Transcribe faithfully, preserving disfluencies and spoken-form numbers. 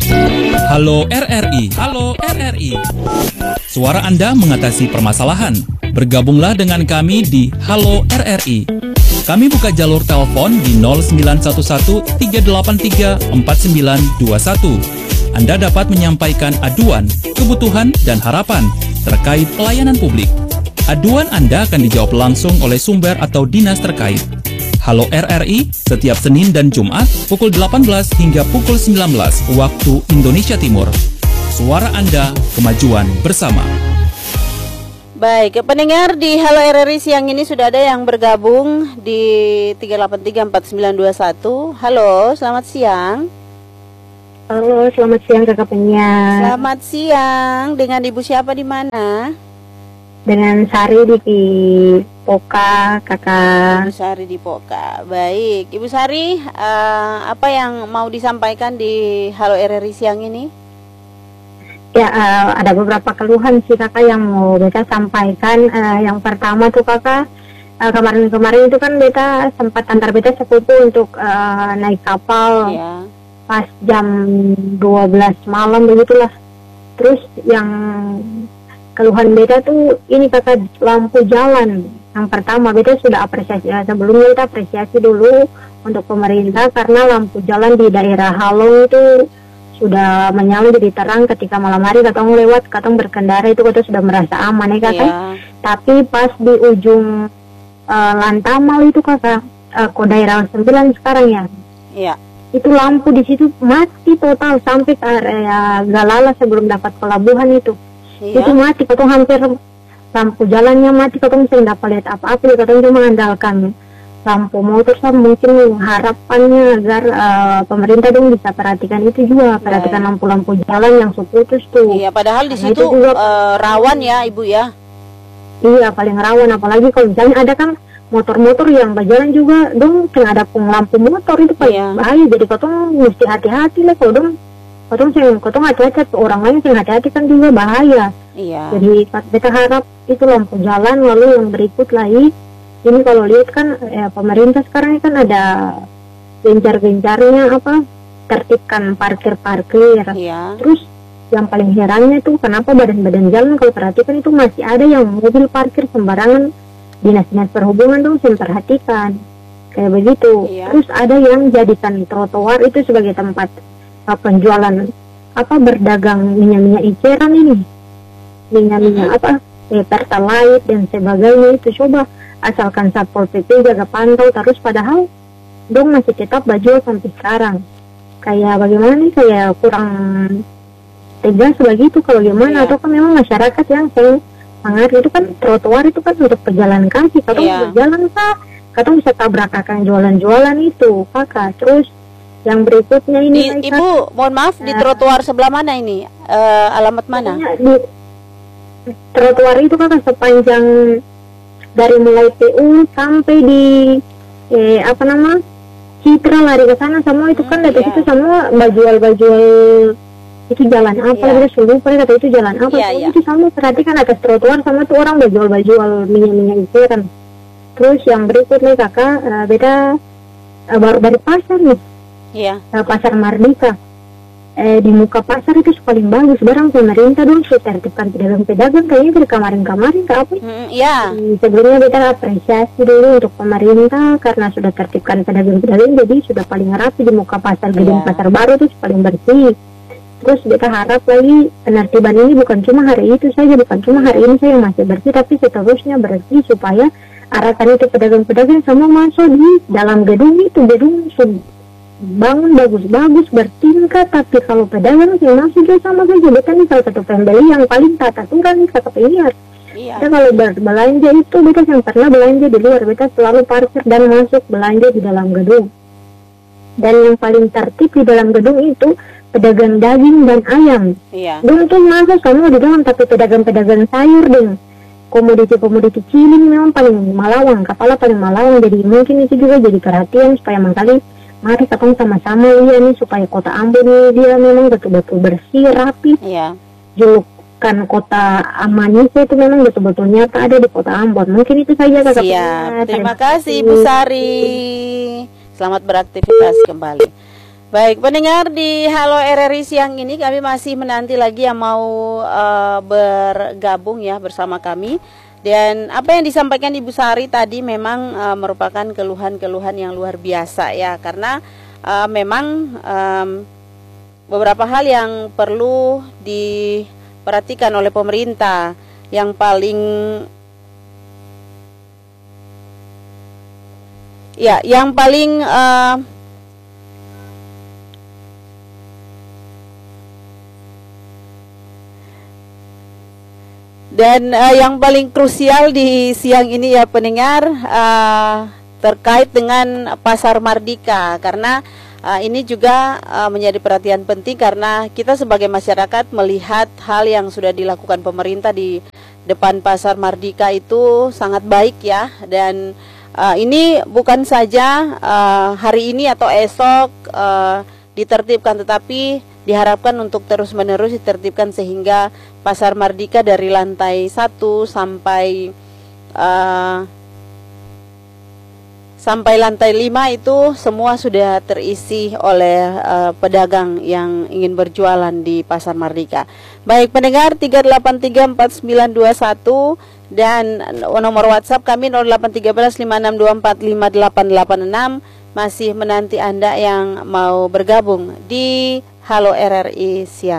Halo R R I, halo R R I. Suara Anda mengatasi permasalahan. Bergabunglah dengan kami di Halo R R I. Kami buka jalur telepon di nol sembilan satu satu tiga delapan tiga empat sembilan dua satu. Anda dapat menyampaikan aduan, kebutuhan, dan harapan terkait pelayanan publik. Aduan Anda akan dijawab langsung oleh sumber atau dinas terkait. Halo R R I, setiap Senin dan Jumat pukul delapan belas hingga pukul sembilan belas waktu Indonesia Timur. Suara Anda, kemajuan bersama. Baik, pendengar di Halo R R I siang ini sudah ada yang bergabung di tiga delapan tiga empat sembilan dua satu. Halo, selamat siang. Halo, selamat siang kakak penyiar. Selamat siang, dengan ibu siapa di mana? Dengan Sari di Poka, kakak. Ibu Sari di Poka. Baik, Ibu Sari, uh, apa yang mau disampaikan di Halo R R I siang ini? Ya, uh, ada beberapa keluhan sih kakak yang mau beta sampaikan. Uh, yang pertama tuh kakak, uh, kemarin-kemarin itu kan beta sempat antar beta sepupu untuk uh, naik kapal ya. Pas jam dua belas malam begitulah. Terus yang keluhan beta tuh ini kakak, lampu jalan. Yang pertama beta sudah apresiasi, ya, sebelumnya kita apresiasi dulu untuk pemerintah karena lampu jalan di daerah Halong itu sudah menyala jadi terang ketika malam hari katong lewat, katong berkendara itu katong sudah merasa aman ya kakak. Yeah. Tapi pas di ujung uh, Lantamal itu kakak, uh, kok daerah sembilan sekarang ya. Iya. Yeah. Itu lampu di situ mati total sampai ke area Galala sebelum dapat pelabuhan itu. Yeah. Itu mati, katong hampir lampu jalannya mati, katong tidak dapat lihat apa-apa, katong cuma andalkan lampu motor. Saya mungkin harapannya agar uh, pemerintah dong bisa perhatikan itu juga, perhatikan lampu-lampu jalan yang putus tuh. Iya, padahal di situ juga, uh, rawan ya ibu ya. Iya, paling rawan, apalagi kalau misalnya ada kan motor-motor yang berjalan juga dong, kena ada pung lampu motor itu paling iya. bahaya. Jadi katong mesti hati-hati lah kalau dong. Katong sih, katong hati-hati, orang lain sih hati-hati kan juga bahaya. Iya. Jadi kita harap itu lampu jalan. Lalu yang berikut lagi, ini kalau lihat kan ya, pemerintah sekarang kan ada gencar-gencarnya apa, tertibkan parkir-parkir. Iya. Terus yang paling herannya tuh kenapa badan-badan jalan kalau perhatikan itu masih ada yang mobil parkir sembarangan. Dinas-dinas perhubungan dong sih perhatikan kayak begitu. Iya. Terus ada yang jadikan trotoar itu sebagai tempat penjualan apa, berdagang minyak-minyak eceran ini, minyak-minyak mm-hmm. apa, eh, pertalite dan sebagainya itu. Coba asalkan Satpol P P jaga pantau terus, padahal dong masih tetap baju sampai sekarang. Kayak bagaimana nih, kayak kurang tegas begitu kalau gimana. Yeah. Atau kan memang masyarakat yang sering sangat itu kan trotoar itu kan untuk pejalan kaki, katong yeah. berjalan kak, katong bisa tabrak akan jualan-jualan itu kakak. Terus yang berikutnya ini di, Ibu, mohon maaf, di trotoar sebelah mana ini? Uh, alamat mana? Di trotoar itu kan sepanjang dari mulai P U sampai di eh, apa nama Citra lari ke sana semua itu kan. Hmm, dari iya. Itu semua bajual-bajual itu jalan apa? Kita yeah. suruh pada kata itu jalan apa? Yeah, yeah. Itu sama, perhatikan atas trotoar sama tuh orang bajual-bajual minyak-minyak itu kan. Terus yang berikutnya kakak, uh, beda uh, baru dari pasar nih. Iya. Yeah. Pasar Mardika. Eh, di muka pasar itu paling bagus. Barang pemerintah dong tertibkan pedagang-pedagang kayaknya dari kemarin-kemarin ke apa? Mm, iya. Yeah. Sebelumnya kita apresiasi dulu untuk pemerintah karena sudah tertibkan pedagang-pedagang, jadi sudah paling rapi di muka pasar gedung yeah. pasar baru itu paling bersih. Terus kita harap lagi penertiban ini bukan cuma hari itu saja, bukan cuma hari ini saja yang masih bersih, tapi seterusnya bersih supaya arahkan itu pedagang-pedagang semua masuk di dalam gedung itu. Gedung bangun bagus-bagus bertingkat, tapi kalau pedagang yang masuk juga sama saja. Beta nih salah satu pembeli yang paling tata aturan nih kakak penyiar. Iya. Kita kalau berbelanja itu beta yang pernah belanja di luar, beta selalu parkir dan masuk belanja di dalam gedung. Dan yang paling tertib di dalam gedung itu pedagang daging dan ayam. Iya. Dan tuh masuk semua di dalam, tapi pedagang-pedagang sayur dan komoditi-komoditi cilik memang paling malawang, kepala paling malawang. Jadi mungkin itu juga jadi perhatian supaya mengkali mari katong sama-sama ya nih supaya kota Ambon ini dia memang betul-betul bersih, rapi. Iya. Julukan kota Amanisa itu memang betul-betul nyata ada di kota Ambon. Mungkin itu saja kakak. Siap. Terima kasih Ibu Sari. Selamat beraktivitas kembali. Baik, pendengar di Halo R R I siang ini kami masih menanti lagi yang mau uh, bergabung ya bersama kami. Dan apa yang disampaikan Ibu Sari tadi memang uh, merupakan keluhan-keluhan yang luar biasa ya, karena uh, memang um, beberapa hal yang perlu diperhatikan oleh pemerintah. Yang paling ya, yang paling uh, Dan uh, yang paling krusial di siang ini ya pendengar, uh, terkait dengan Pasar Mardika, karena uh, ini juga uh, menjadi perhatian penting karena kita sebagai masyarakat melihat hal yang sudah dilakukan pemerintah di depan Pasar Mardika itu sangat baik ya. Dan uh, ini bukan saja uh, hari ini atau esok uh, ditertibkan, tetapi diharapkan untuk terus-menerus ditertibkan sehingga Pasar Mardika dari lantai satu sampai uh, sampai lantai lima itu semua sudah terisi oleh uh, pedagang yang ingin berjualan di Pasar Mardika. Baik pendengar, tiga delapan tiga empat sembilan dua satu dan nomor WhatsApp kami nol delapan satu tiga lima enam dua empat lima delapan delapan enam. Masih menanti Anda yang mau bergabung di Halo R R I siang.